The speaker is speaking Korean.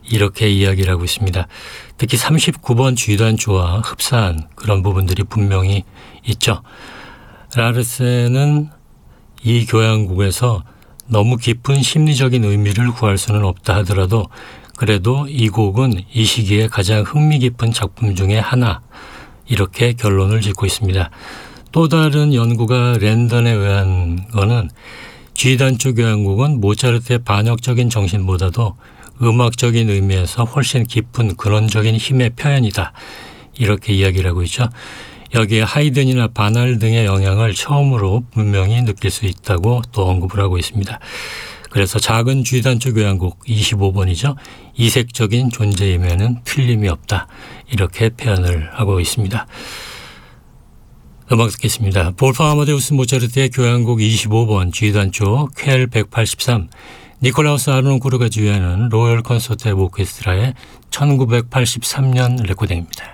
이렇게 이야기를 하고 있습니다. 특히 39번 G단조와 흡사한 그런 부분들이 분명히 있죠. 라르센은 이 교향곡에서 너무 깊은 심리적인 의미를 구할 수는 없다 하더라도 그래도 이 곡은 이 시기에 가장 흥미 깊은 작품 중에 하나, 이렇게 결론을 짓고 있습니다. 또 다른 연구가 랜던에 의한 거는 G단조 교향곡은 모차르트의 반역적인 정신보다도 음악적인 의미에서 훨씬 깊은 근원적인 힘의 표현이다, 이렇게 이야기를 하고 있죠. 여기에 하이든이나 바날 등의 영향을 처음으로 분명히 느낄 수 있다고 또 언급을 하고 있습니다. 그래서 작은 G단조 교향곡 25번이죠. 이색적인 존재임에는 틀림이 없다, 이렇게 표현을 하고 있습니다. 음악 듣겠습니다. 볼프강 아마데우스 모차르트의 교향곡 25번 G단조 퀘 183, 니콜라우스 아르논코르가 지휘하는 로열 콘서트 오케스트라의 1983년 레코딩입니다.